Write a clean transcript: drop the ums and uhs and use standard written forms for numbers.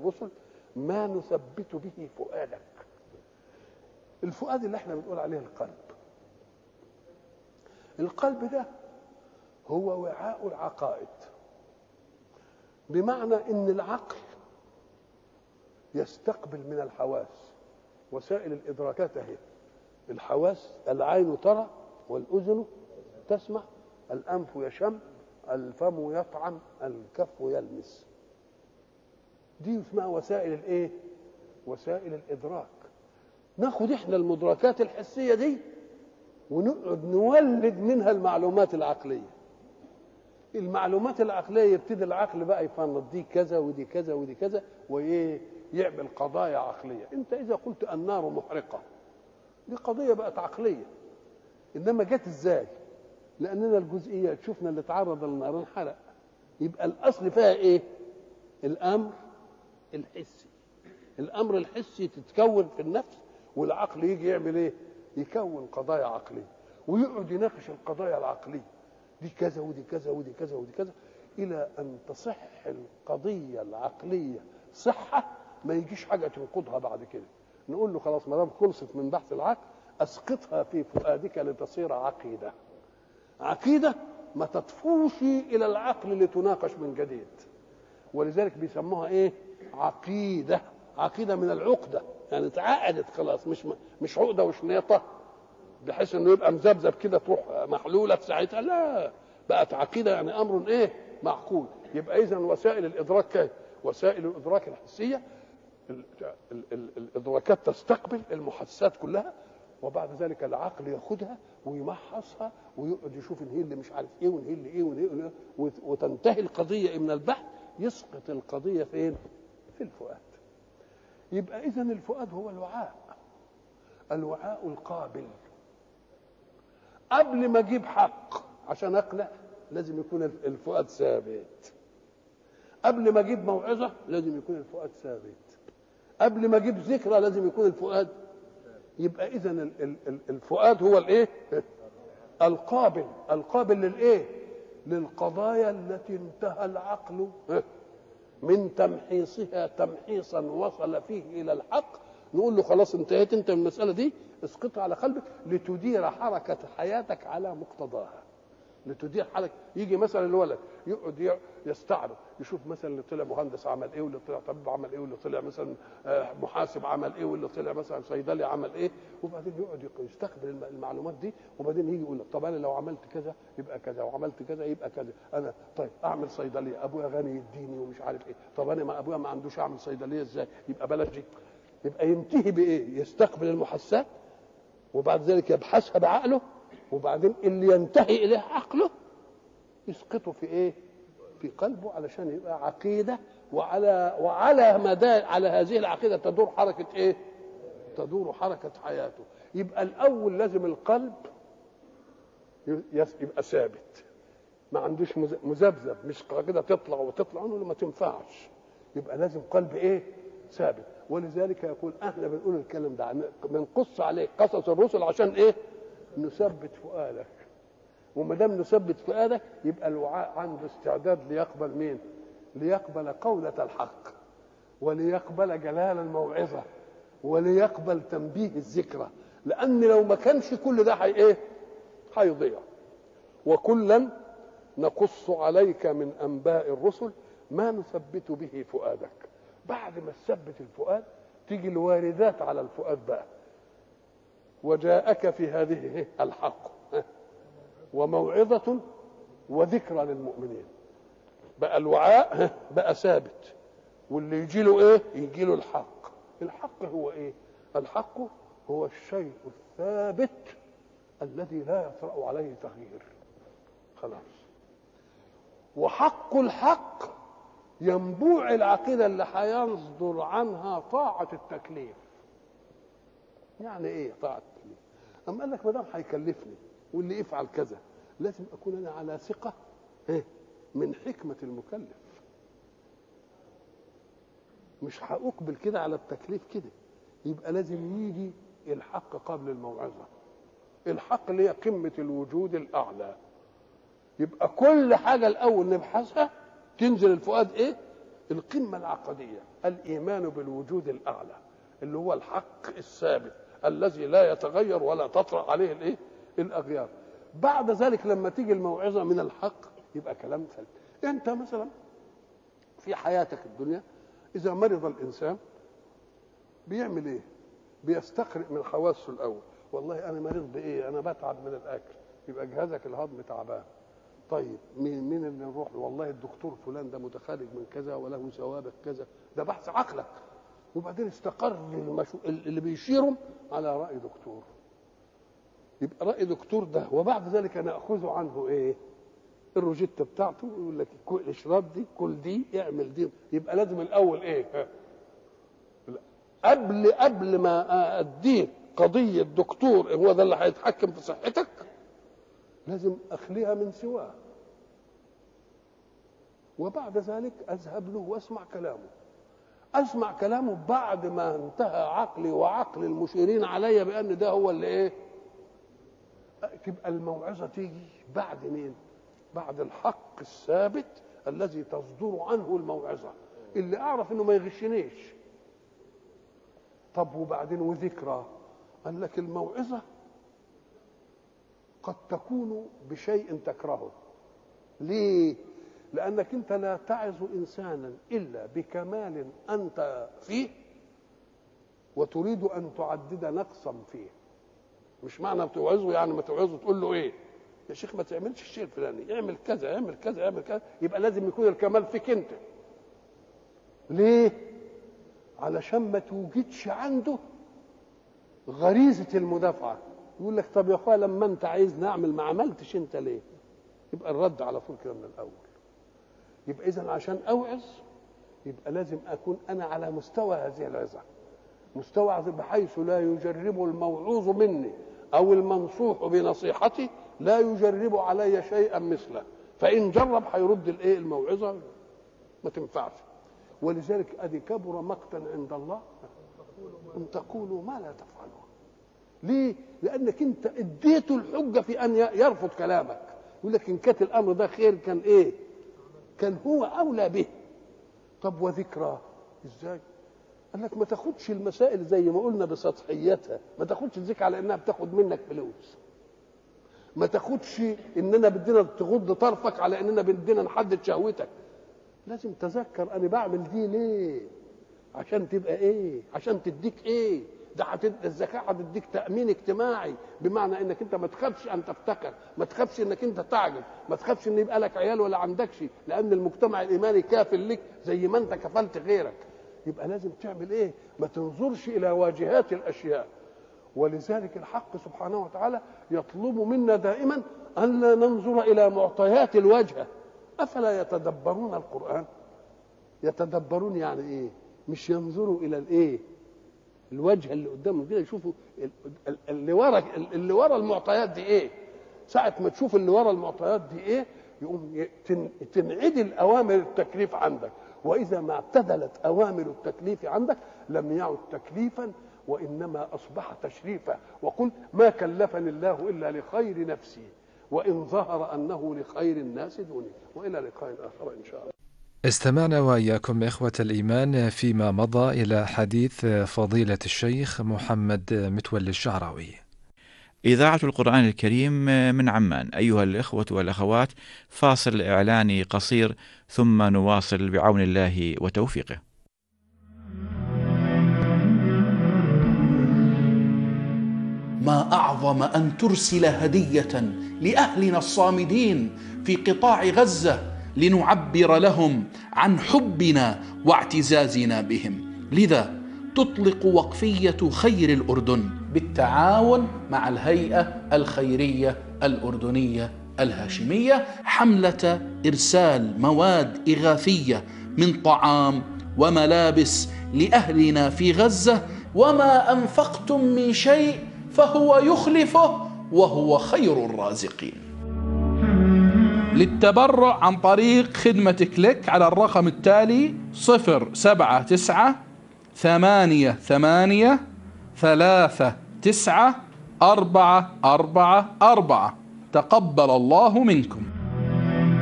الرسل ما نثبت به فؤادك. الفؤاد اللي احنا بنقول عليه القلب. القلب ده هو وعاء العقائد، بمعنى ان العقل يستقبل من الحواس وسائل الادراكات اهي. الحواس: العين ترى، والاذن تسمع، الانف يشم، الفم يطعم، الكف يلمس. دي اسمها وسائل الايه؟ وسائل الادراك. ناخد احنا المدركات الحسيه دي ونقعد نولد منها المعلومات العقليه. المعلومات العقليه يبتدي العقل بقى يفنط دي كذا ودي كذا ودي كذا، وايه؟ يعمل قضايا عقليه. انت اذا قلت النار محرقه، دي قضيه بقت عقليه. انما جت ازاي؟ لاننا الجزئيه شفنا اللي تعرض للنار انحرق. يبقى الاصل فيها ايه؟ الامر الحسي. الامر الحسي تتكون في النفس، والعقل يجي يعمل ايه؟ يكون قضايا عقليه ويقعد يناقش القضايا العقليه، دي كذا ودي كذا ودي كذا ودي كذا، الى ان تصح القضيه العقليه صحه ما يجيش حاجه تنقضها بعد كده. نقول له خلاص ما دام خلصت من بحث العقل اسقطها في فؤادك لتصير عقيده. عقيده ما تطفوش الى العقل لتناقش من جديد، ولذلك بيسموها ايه؟ عقيده. عقيده من العقده، يعني اتعقدت خلاص، مش عقده وشنيطه بحيث انه يبقى مذبذب كده تروح محلوله في ساعتها، لا، بقت عقيده يعني امر ايه؟ معقول. يبقى اذا وسائل الادراك كيف؟ وسائل الادراك الحسيه الادراكات تستقبل المحسات كلها، وبعد ذلك العقل ياخدها ويمحصها ويقعد يشوف ان هي اللي مش عارف ايه وان هي اللي ايه وان هي اللي إيه، وتنتهي القضيه من البحث. يسقط القضيه فين؟ في الفؤاد. يبقى اذا الفؤاد هو الوعاء، الوعاء القابل. قبل ما اجيب حق عشان اقنع لازم يكون الفؤاد ثابت. قبل ما اجيب موعظه لازم يكون الفؤاد ثابت. قبل ما اجيب ذكرى لازم يكون الفؤاد. يبقى اذا الفؤاد هو الايه؟ القابل. القابل للايه؟ للقضايا التي انتهى العقل من تمحيصها تمحيصا وصل فيه الى الحق. نقول له خلاص انتهيت انت من المساله دي، اسقطها على قلبك لتدير حركه حياتك على مقتضاها. لتدير حركه. يجي مثلا الولد يقعد يستعرض، يشوف مثلا اللي طلع مهندس عمل ايه، واللي طلع طبيب عمل ايه، واللي طلع مثلا محاسب عمل ايه، واللي طلع مثلا صيدلي عمل ايه، وبعدين يقعد يستقبل المعلومات دي، وبعدين يجي يقول لك طب انا لو عملت كذا يبقى كذا، وعملت كذا يبقى كذا. انا طيب اعمل صيدليه، ابويا غني يديني ومش عارف ايه، طب انا ما ابويا ما عندوش اعمل صيدليه ازاي؟ يبقى بلاش دي. يبقى ينتهي بايه؟ يستقبل المحسات وبعد ذلك يبحثها بعقله، وبعدين اللي ينتهي اليه عقله يسقطه في ايه؟ في قلبه، علشان يبقى عقيده. وعلى مدى على هذه العقيده تدور حركه ايه؟ تدور حركه حياته. يبقى الاول لازم القلب يبقى ثابت، ما عندوش مذبذب، مش كده تطلع وتطلع له ما تنفعش. يبقى لازم قلب ايه؟ ثابت. ولذلك يقول احنا بنقول الكلام ده بنقص عليك قصص الرسل عشان ايه؟ نثبت فؤادك. وما دام نثبت فؤادك يبقى الوعاء عنده استعداد ليقبل مين؟ ليقبل قولة الحق، وليقبل جلال الموعظة، وليقبل تنبيه الذكرى. لأن لو ما كانش كل ده ايه؟ هيضيع. وكلا نقص عليك من أنباء الرسل ما نثبت به فؤادك. بعد ما تثبت الفؤاد تيجي الواردات على الفؤاد بقى. وجاءك في هذه الحق وموعظة وذكرى للمؤمنين. بقى الوعاء بقى ثابت، واللي يجي له ايه؟ يجي له الحق. الحق هو ايه؟ الحق هو الشيء الثابت الذي لا يطرأ عليه تغيير. خلاص. وحق الحق ينبوع العقيدة اللي هيصدر عنها طاعة التكليف. يعني ايه طاعة التكليف؟ أما قال لك ما دام هيكلفني واللي يفعل كذا لازم اكون انا على ثقه من حكمه المكلف. مش هاقبل كده على التكليف كده. يبقى لازم يجي الحق قبل الموعظه. الحق اللي هي قمه الوجود الاعلى. يبقى كل حاجه الاول نبحثها تنزل الفؤاد ايه؟ القمه العقديه. الإيمان بالوجود الأعلى اللي هو الحق الثابت الذي لا يتغير ولا تطرأ عليه الايه؟ الأغيار. بعد ذلك لما تيجي الموعظة من الحق يبقى كلام ثابت. أنت مثلا في حياتك الدنيا إذا مرض الإنسان بيعمل إيه؟ بيستقرئ من حواسه الأول، والله أنا مريض بإيه؟ أنا بتعب من الأكل، يبقى جهازك الهضمي تعبان. طيب مين اللي نروح له؟ والله الدكتور فلان ده متخرج من كذا وله سوابق كذا، ده بحث عقلك. وبعدين استقر اللي بيشيرهم على رأي دكتور، يبقى رأي دكتور ده، وبعد ذلك نأخذ عنه إيه؟ الروجيتا بتاعته، يقول لك اشرب دي، كل دي، اعمل دي. يبقى لازم الأول إيه؟ قبل ما أديك قضية دكتور هو ده اللي هيتحكم في صحتك، لازم أخليها من سواه، وبعد ذلك أذهب له وأسمع كلامه. أسمع كلامه بعد ما انتهى عقلي وعقل المشيرين علي بأن ده هو اللي إيه؟ تبقى الموعظة تيجي بعد مين؟ بعد الحق الثابت الذي تصدر عنه الموعظة، اللي أعرف إنه ما يغشنيش. طب وبعدين وذكرى؟ قال لك الموعظة قد تكون بشيء تكرهه. ليه؟ لأنك أنت لا تعظ إنسانا إلا بكمال أنت فيه وتريد أن تعدد نقصا فيه. مش معنى بتوعظه يعني ما توعظه تقول له إيه؟ يا شيخ ما تعملش الشيء الفلاني، اعمل كذا اعمل كذا اعمل كذا. يبقى لازم يكون الكمال فيك أنت. ليه؟ علشان ما توجدش عنده غريزة المدافعة. يقول لك طب يا أخويا لما أنت عايز نعمل ما عملتش أنت ليه؟ يبقى الرد على طول كده من الأول. يبقى إذن عشان أوعظ يبقى لازم أكون أنا على مستوى هذه العظة، مستوى بحيث لا يجرب الموعوظ مني أو المنصوح بنصيحتي لا يجرب علي شيئا مثله، فإن جرب هيرد الإيه؟ الموعظة ما تنفعش. ولذلك أدي كبر مقتا عند الله أن تقولوا ما لا تفعلون. ليه؟ لأنك أنت اديته الحجة في أن يرفض كلامك. يقول لك إن كانت الأمر ده خير كان إيه؟ كان هو أولى به. طب وذكرى إزاي؟ قال لك ما تاخدش المسائل زي ما قلنا بسطحيتها، ما تاخدش الذكر على إنها بتاخد منك فلوس، ما تاخدش إننا بدنا تغض طرفك على إننا بدنا نحدد شهوتك. لازم تذكر أنا بعمل دي ليه؟ عشان تبقى إيه؟ عشان تديك إيه؟ ده الزكاة هتديك تأمين اجتماعي، بمعنى انك انت ما تخافش ان تفتقر، ما تخافش انك انت تعجب، ما تخافش ان يبقى لك عيال ولا عندكش، لان المجتمع الايماني كافل لك زي ما انت كفلت غيرك. يبقى لازم تعمل ايه؟ ما تنظرش الى واجهات الاشياء. ولذلك الحق سبحانه وتعالى يطلب منا دائما ان لا ننظر الى معطيات الواجهه. افلا يتدبرون القرآن؟ يتدبرون يعني ايه؟ مش ينظروا الى الايه؟ الوجه اللي قدامهم كده، يشوفوا اللي ورا المعطيات دي ايه. ساعه ما تشوف اللي ورا المعطيات دي ايه يقوم تنعدل اوامر التكليف عندك. واذا ما اعتدلت اوامر التكليف عندك لم يعد تكليفا وانما اصبح تشريفا. وقل ما كلفني الله الا لخير نفسي وان ظهر انه لخير الناس دوني. والى لقاء اخر ان شاء الله. استمعنا وإياكم إخوة الإيمان فيما مضى إلى حديث فضيلة الشيخ محمد متولي الشعراوي. إذاعة القرآن الكريم من عمان. أيها الإخوة والأخوات، فاصل إعلاني قصير ثم نواصل بعون الله وتوفيقه. ما أعظم أن ترسل هدية لأهلنا الصامدين في قطاع غزة لنعبر لهم عن حبنا واعتزازنا بهم. لذا تطلق وقفية خير الأردن بالتعاون مع الهيئة الخيرية الأردنية الهاشمية حملة إرسال مواد إغاثية من طعام وملابس لأهلنا في غزة. وما أنفقتم من شيء فهو يخلفه وهو خير الرازقين. للتبرع عن طريق خدمة كليك على الرقم التالي 07988393444. تقبل الله منكم.